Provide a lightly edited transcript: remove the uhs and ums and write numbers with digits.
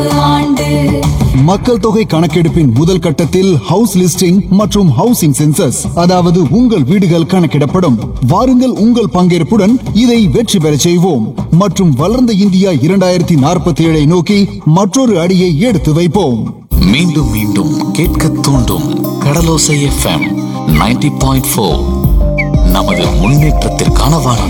மக்கள் தொகை கணக்கெடுப்பின் முதல் கட்டத்தில் ஹவுஸ் லிஸ்டிங் மற்றும் ஹவுசிங் சென்சஸ், அதாவது உங்கள் வீடுகள் கணக்கிடப்படும். வாருங்கள், உங்கள் பங்கேற்புடன் இதை வெற்றி பெறச் செய்வோம் மற்றும் வளர்ந்த இந்தியா 2047 நோக்கி மற்றொரு அடியை எடுத்து வைப்போம். மீண்டும் மீண்டும் கேட்க தூண்டும் கடலோசை FM 90.4 நமது முன்னேற்றத்திற்கான வானொலி.